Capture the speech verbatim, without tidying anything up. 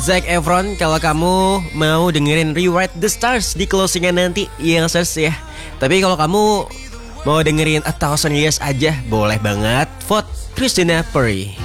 Zac Efron, kalau kamu mau dengerin Rewrite the Stars di closingan nanti, yang ses ya. Tapi kalau kamu mau dengerin A Thousand Years aja, boleh banget vote Christina Perri.